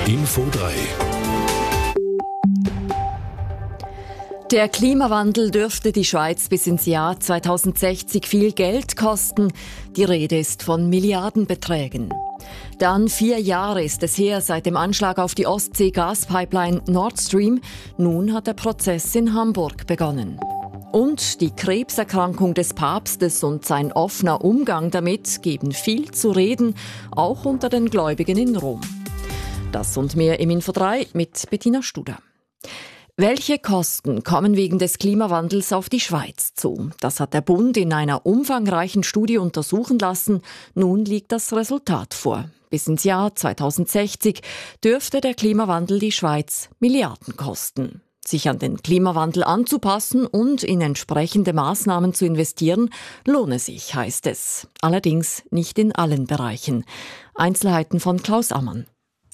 Info 3. Der Klimawandel dürfte die Schweiz bis ins Jahr 2060 viel Geld kosten. Die Rede ist von Milliardenbeträgen. Dann 4 Jahre ist es her seit dem Anschlag auf die Ostsee-Gaspipeline Nord Stream. Nun hat der Prozess in Hamburg begonnen. Und die Krebserkrankung des Papstes und sein offener Umgang damit geben viel zu reden, auch unter den Gläubigen in Rom. Das und mehr im Info 3 mit Bettina Studer. Welche Kosten kommen wegen des Klimawandels auf die Schweiz zu? Das hat der Bund in einer umfangreichen Studie untersuchen lassen. Nun liegt das Resultat vor. Bis ins Jahr 2060 dürfte der Klimawandel die Schweiz Milliarden kosten. Sich an den Klimawandel anzupassen und in entsprechende Maßnahmen zu investieren, lohne sich, heißt es. Allerdings nicht in allen Bereichen. Einzelheiten von Klaus Ammann.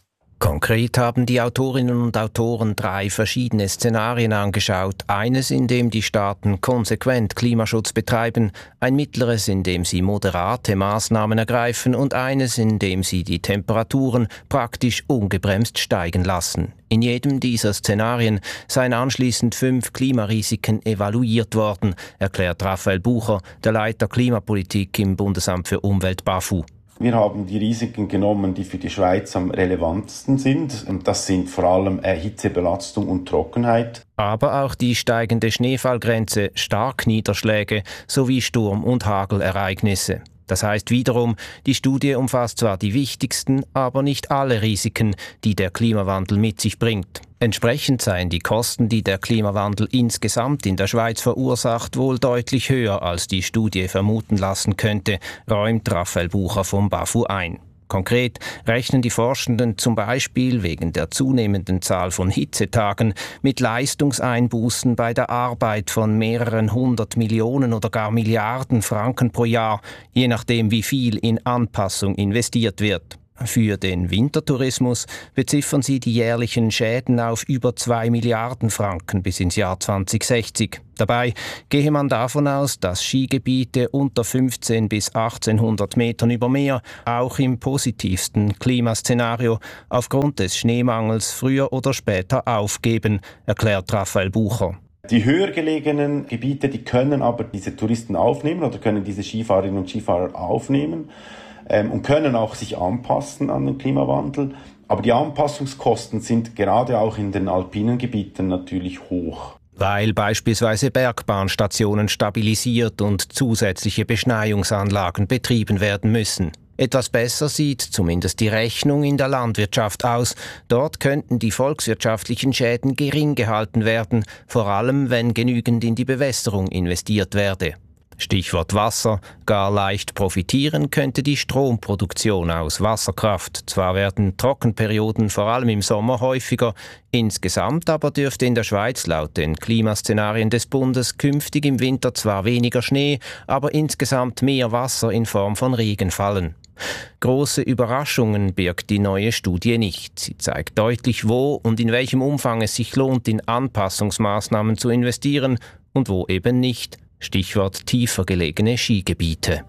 Konkret haben die Autorinnen und Autoren 3 verschiedene Szenarien angeschaut. Eines, in dem die Staaten konsequent Klimaschutz betreiben, ein mittleres, in dem sie moderate Maßnahmen ergreifen und eines, in dem sie die Temperaturen praktisch ungebremst steigen lassen. In jedem dieser Szenarien seien anschließend 5 Klimarisiken evaluiert worden, erklärt Raphael Bucher, der Leiter Klimapolitik im Bundesamt für Umwelt BAFU. Wir haben die Risiken genommen, die für die Schweiz am relevantesten sind. Und das sind vor allem Hitzebelastung und Trockenheit. Aber auch die steigende Schneefallgrenze, Starkniederschläge sowie Sturm- und Hagelereignisse. Das heißt wiederum, die Studie umfasst zwar die wichtigsten, aber nicht alle Risiken, die der Klimawandel mit sich bringt. Entsprechend seien die Kosten, die der Klimawandel insgesamt in der Schweiz verursacht, wohl deutlich höher, als die Studie vermuten lassen könnte, räumt Raphael Bucher vom BAFU ein. Konkret rechnen die Forschenden zum Beispiel wegen der zunehmenden Zahl von Hitzetagen mit Leistungseinbußen bei der Arbeit von mehreren 100 Millionen oder gar Milliarden Franken pro Jahr, je nachdem wie viel in Anpassung investiert wird. Für den Wintertourismus beziffern sie die jährlichen Schäden auf über 2 Milliarden Franken bis ins Jahr 2060. Dabei gehe man davon aus, dass Skigebiete unter 15 bis 1800 Metern über Meer auch im positivsten Klimaszenario aufgrund des Schneemangels früher oder später aufgeben, erklärt Raphael Bucher. Die höher gelegenen Gebiete, die können aber diese Touristen aufnehmen oder können diese Skifahrerinnen und Skifahrer aufnehmen. Und können auch sich anpassen an den Klimawandel. Aber die Anpassungskosten sind gerade auch in den alpinen Gebieten natürlich hoch. Weil beispielsweise Bergbahnstationen stabilisiert und zusätzliche Beschneiungsanlagen betrieben werden müssen. Etwas besser sieht zumindest die Rechnung in der Landwirtschaft aus. Dort könnten die volkswirtschaftlichen Schäden gering gehalten werden, vor allem wenn genügend in die Bewässerung investiert werde. Stichwort Wasser, gar leicht profitieren könnte die Stromproduktion aus Wasserkraft. Zwar werden Trockenperioden vor allem im Sommer häufiger, insgesamt aber dürfte in der Schweiz laut den Klimaszenarien des Bundes künftig im Winter zwar weniger Schnee, aber insgesamt mehr Wasser in Form von Regen fallen. Große Überraschungen birgt die neue Studie nicht. Sie zeigt deutlich, wo und in welchem Umfang es sich lohnt, in Anpassungsmaßnahmen zu investieren und wo eben nicht. Stichwort tiefer gelegene Skigebiete.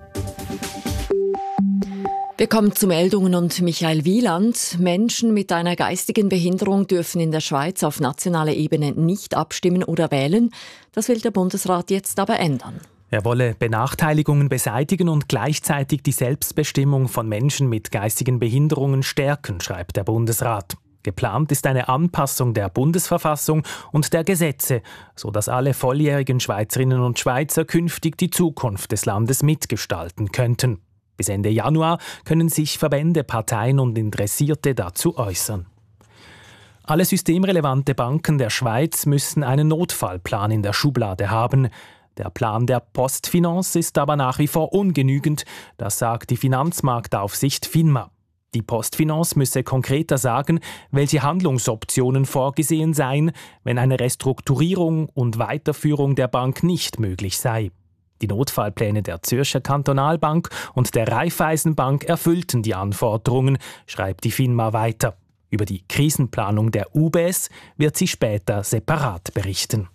Wir kommen zu Meldungen und Michael Wieland. Menschen mit einer geistigen Behinderung dürfen in der Schweiz auf nationaler Ebene nicht abstimmen oder wählen. Das will der Bundesrat jetzt aber ändern. Er wolle Benachteiligungen beseitigen und gleichzeitig die Selbstbestimmung von Menschen mit geistigen Behinderungen stärken, schreibt der Bundesrat. Geplant ist eine Anpassung der Bundesverfassung und der Gesetze, sodass alle volljährigen Schweizerinnen und Schweizer künftig die Zukunft des Landes mitgestalten könnten. Bis Ende Januar können sich Verbände, Parteien und Interessierte dazu äußern. Alle systemrelevante Banken der Schweiz müssen einen Notfallplan in der Schublade haben. Der Plan der Postfinance ist aber nach wie vor ungenügend, das sagt die Finanzmarktaufsicht FINMA. Die Postfinance müsse konkreter sagen, welche Handlungsoptionen vorgesehen seien, wenn eine Restrukturierung und Weiterführung der Bank nicht möglich sei. Die Notfallpläne der Zürcher Kantonalbank und der Raiffeisenbank erfüllten die Anforderungen, schreibt die FINMA weiter. Über die Krisenplanung der UBS wird sie später separat berichten.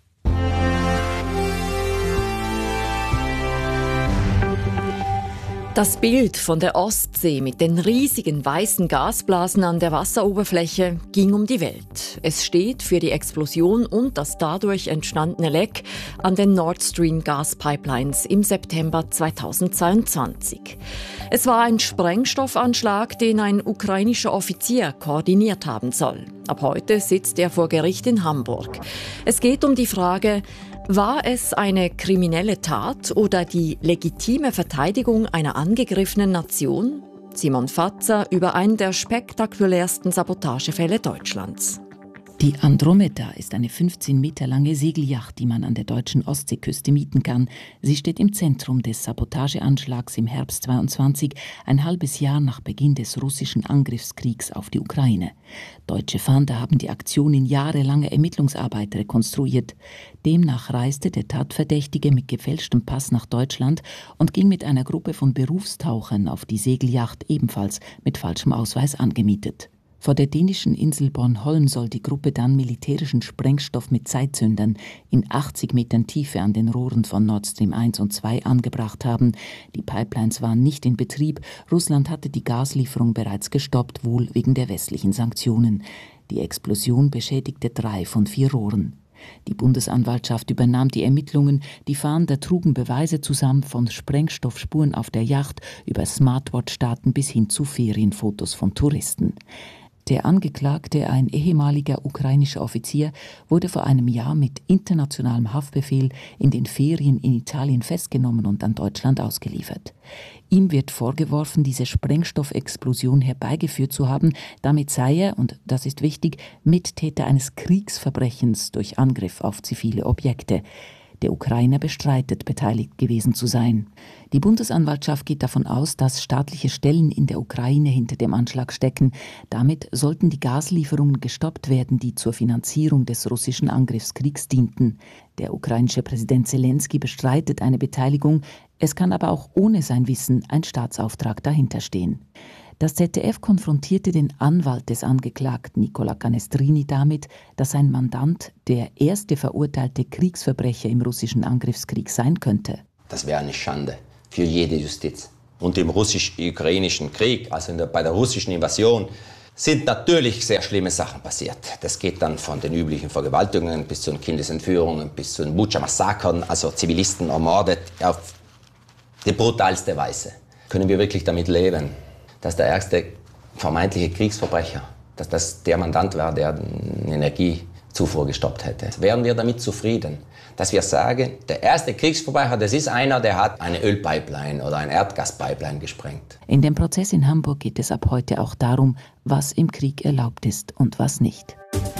Das Bild von der Ostsee mit den riesigen weißen Gasblasen an der Wasseroberfläche ging um die Welt. Es steht für die Explosion und das dadurch entstandene Leck an den Nord Stream Gaspipelines im September 2022. Es war ein Sprengstoffanschlag, den ein ukrainischer Offizier koordiniert haben soll. Ab heute sitzt er vor Gericht in Hamburg. Es geht um die Frage: War es eine kriminelle Tat oder die legitime Verteidigung einer angegriffenen Nation? Simon Fatzer über einen der spektakulärsten Sabotagefälle Deutschlands. Die Andromeda ist eine 15 Meter lange Segelyacht, die man an der deutschen Ostseeküste mieten kann. Sie steht im Zentrum des Sabotageanschlags im Herbst 2022, ein halbes Jahr nach Beginn des russischen Angriffskriegs auf die Ukraine. Deutsche Fahnder haben die Aktion in jahrelange Ermittlungsarbeit rekonstruiert. Demnach reiste der Tatverdächtige mit gefälschtem Pass nach Deutschland und ging mit einer Gruppe von Berufstauchern auf die Segelyacht, ebenfalls mit falschem Ausweis angemietet. Vor der dänischen Insel Bornholm soll die Gruppe dann militärischen Sprengstoff mit Zeitzündern in 80 Metern Tiefe an den Rohren von Nord Stream 1 und 2 angebracht haben. Die Pipelines waren nicht in Betrieb. Russland hatte die Gaslieferung bereits gestoppt, wohl wegen der westlichen Sanktionen. Die Explosion beschädigte 3 von 4 Rohren. Die Bundesanwaltschaft übernahm die Ermittlungen. Die Fahnder trugen Beweise zusammen, von Sprengstoffspuren auf der Yacht über Smartwatch-Daten bis hin zu Ferienfotos von Touristen. Der Angeklagte, ein ehemaliger ukrainischer Offizier, wurde vor einem Jahr mit internationalem Haftbefehl in den Ferien in Italien festgenommen und an Deutschland ausgeliefert. Ihm wird vorgeworfen, diese Sprengstoffexplosion herbeigeführt zu haben. Damit sei er, und das ist wichtig, Mittäter eines Kriegsverbrechens durch Angriff auf zivile Objekte. Der Ukrainer bestreitet, beteiligt gewesen zu sein. Die Bundesanwaltschaft geht davon aus, dass staatliche Stellen in der Ukraine hinter dem Anschlag stecken. Damit sollten die Gaslieferungen gestoppt werden, die zur Finanzierung des russischen Angriffskriegs dienten. Der ukrainische Präsident Zelensky bestreitet eine Beteiligung. Es kann aber auch ohne sein Wissen ein Staatsauftrag dahinter stehen. Das ZDF konfrontierte den Anwalt des Angeklagten Nicola Canestrini damit, dass sein Mandant der erste verurteilte Kriegsverbrecher im russischen Angriffskrieg sein könnte. Das wäre eine Schande für jede Justiz. Und im russisch-ukrainischen Krieg, also bei der russischen Invasion, sind natürlich sehr schlimme Sachen passiert. Das geht dann von den üblichen Vergewaltigungen bis zu den Kindesentführungen, bis zu den Butscha-Massakern, also Zivilisten ermordet auf die brutalste Weise. Können wir wirklich damit leben, dass der ärgste vermeintliche Kriegsverbrecher, dass das der Mandant war, der eine Energiezufuhr gestoppt hätte? Wären wir damit zufrieden, dass wir sagen, der erste Kriegsverbrecher, das ist einer, der hat eine Ölpipeline oder eine Erdgaspipeline gesprengt? In dem Prozess in Hamburg geht es ab heute auch darum, was im Krieg erlaubt ist und was nicht.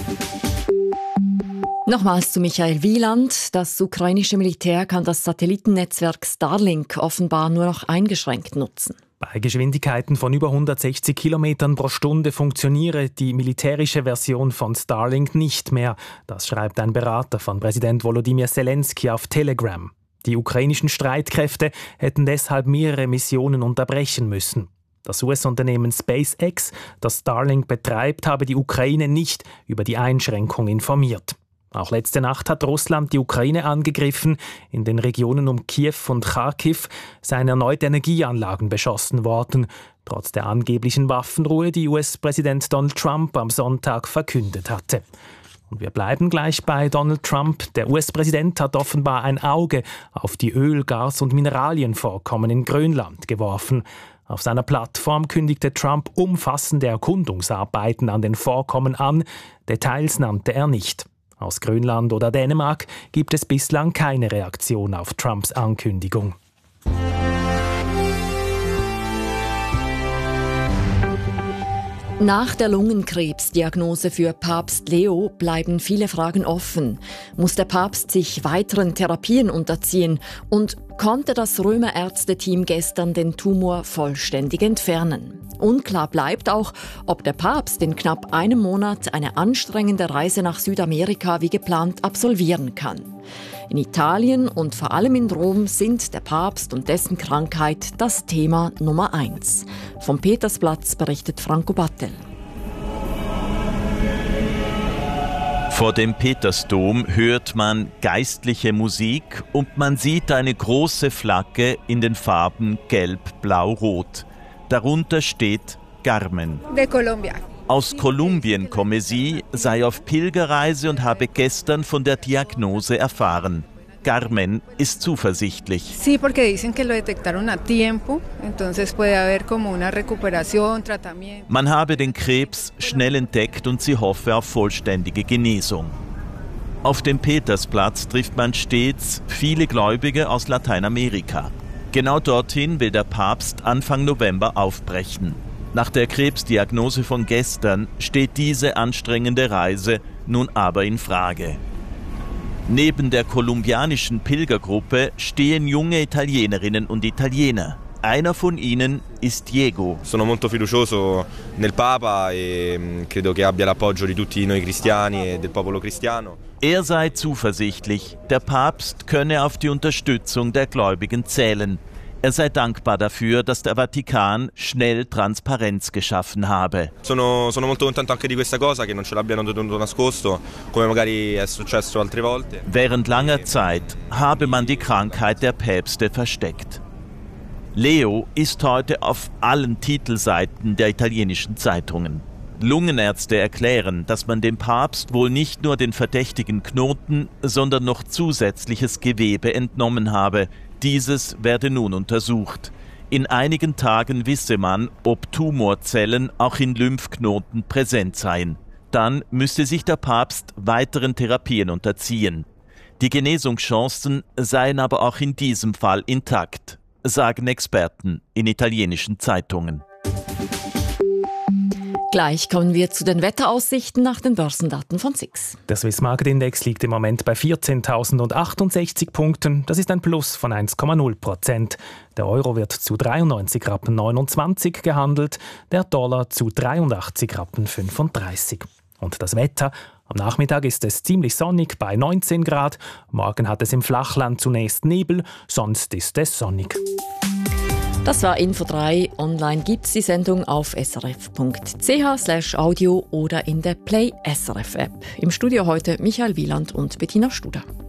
Nochmals zu Michael Wieland. Das ukrainische Militär kann das Satellitennetzwerk Starlink offenbar nur noch eingeschränkt nutzen. Bei Geschwindigkeiten von über 160 Kilometern pro Stunde funktioniere die militärische Version von Starlink nicht mehr. Das schreibt ein Berater von Präsident Volodymyr Zelensky auf Telegram. Die ukrainischen Streitkräfte hätten deshalb mehrere Missionen unterbrechen müssen. Das US-Unternehmen SpaceX, das Starlink betreibt, habe die Ukraine nicht über die Einschränkung informiert. Auch letzte Nacht hat Russland die Ukraine angegriffen. In den Regionen um Kiew und Kharkiv seien erneut Energieanlagen beschossen worden, trotz der angeblichen Waffenruhe, die US-Präsident Donald Trump am Sonntag verkündet hatte. Und wir bleiben gleich bei Donald Trump. Der US-Präsident hat offenbar ein Auge auf die Öl-, Gas- und Mineralienvorkommen in Grönland geworfen. Auf seiner Plattform kündigte Trump umfassende Erkundungsarbeiten an den Vorkommen an. Details nannte er nicht. Aus Grönland oder Dänemark gibt es bislang keine Reaktion auf Trumps Ankündigung. Nach der Lungenkrebsdiagnose für Papst Leo bleiben viele Fragen offen. Muss der Papst sich weiteren Therapien unterziehen? Und konnte das Römerärzteteam gestern den Tumor vollständig entfernen? Unklar bleibt auch, ob der Papst in knapp einem Monat eine anstrengende Reise nach Südamerika wie geplant absolvieren kann. In Italien und vor allem in Rom sind der Papst und dessen Krankheit das Thema Nummer 1. Vom Petersplatz berichtet Franco Battel. Vor dem Petersdom hört man geistliche Musik und man sieht eine große Flagge in den Farben Gelb, Blau, Rot. Darunter steht Carmen. De Colombia. Aus Kolumbien komme sie, sei auf Pilgerreise und habe gestern von der Diagnose erfahren. Carmen ist zuversichtlich. Sí, porque dicen que lo detectaron a tiempo, entonces puede haber como una recuperación, tratamiento. Man habe den Krebs schnell entdeckt und sie hoffe auf vollständige Genesung. Auf dem Petersplatz trifft man stets viele Gläubige aus Lateinamerika. Genau dorthin will der Papst Anfang November aufbrechen. Nach der Krebsdiagnose von gestern steht diese anstrengende Reise nun aber in Frage. Neben der kolumbianischen Pilgergruppe stehen junge Italienerinnen und Italiener. Einer von ihnen ist Diego. Sono molto fiducioso nel Papa e credo che abbia l'appoggio di tutti noi cristiani e del popolo cristiano. Er sei zuversichtlich, der Papst könne auf die Unterstützung der Gläubigen zählen. Er sei dankbar dafür, dass der Vatikan schnell Transparenz geschaffen habe. Sono molto contento anche di questa cosa, che non ce l'abbiano tenuto nascosto, come magari è successo altre volte. Während langer Zeit habe man die Krankheit der Päpste versteckt. Leo ist heute auf allen Titelseiten der italienischen Zeitungen. Lungenärzte erklären, dass man dem Papst wohl nicht nur den verdächtigen Knoten, sondern noch zusätzliches Gewebe entnommen habe. Dieses werde nun untersucht. In einigen Tagen wisse man, ob Tumorzellen auch in Lymphknoten präsent seien. Dann müsste sich der Papst weiteren Therapien unterziehen. Die Genesungschancen seien aber auch in diesem Fall intakt, sagen Experten in italienischen Zeitungen. Gleich kommen wir zu den Wetteraussichten nach den Börsendaten von SIX. Der Swiss Market Index liegt im Moment bei 14.068 Punkten. Das ist ein Plus von 1,0%. Der Euro wird zu 93,29 Rappen gehandelt, der Dollar zu 83,35 Rappen. Und das Wetter? Am Nachmittag ist es ziemlich sonnig bei 19 Grad. Morgen hat es im Flachland zunächst Nebel, sonst ist es sonnig. Das war Info 3. Online gibt's die Sendung auf srf.ch/audio oder in der Play SRF App. Im Studio heute Michael Wieland und Bettina Studer.